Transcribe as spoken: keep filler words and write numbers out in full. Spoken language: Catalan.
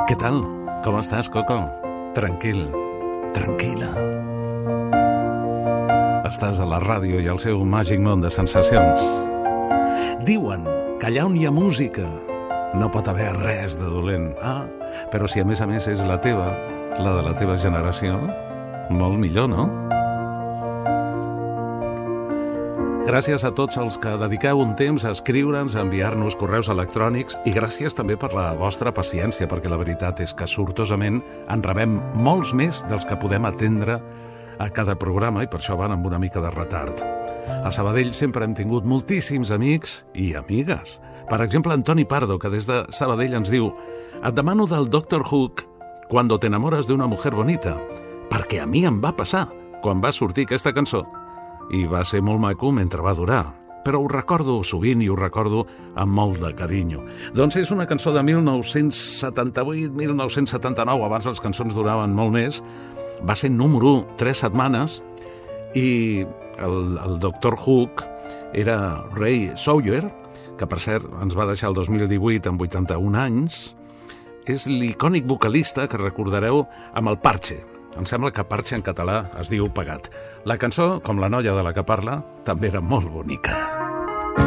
Què tal? Com estàs, Coco? Tranquil, tranquil·la. Estàs a la ràdio i al seu màgic món de sensacions. Diuen que allà on hi ha música no pot haver res de dolent. Ah, però si a més a més és la teva, la de la teva generació, molt millor, no? Gràcies a tots els que dediqueu un temps a escriure'ns, a enviar-nos correus electrònics i gràcies també per la vostra paciència, perquè la veritat és que sortosament en rebem molts més dels que podem atendre a cada programa i per això van amb una mica de retard. A Sabadell sempre hem tingut moltíssims amics i amigues. Per exemple, Antoni Pardo, que des de Sabadell ens diu: et demano del doctor Hook Cuando te enamoras de una mujer bonita, perquè a mi em va passar quan va sortir aquesta cançó. I va ser molt maco mentre va durar, però ho recordo sovint i ho recordo amb molt de carinyo. Doncs és una cançó de mil nou-cents setanta-vuit mil nou-cents setanta-nou, abans les cançons duraven molt més, va ser número u tres setmanes i el, el doctor Hook era Ray Sawyer, que per cert ens va deixar el dos mil divuit amb vuitanta-un anys. És l'icònic vocalista que recordareu amb el Parche. Em sembla que Parche en català es diu Pegat. La cançó, com la noia de la que parla, també era molt bonica.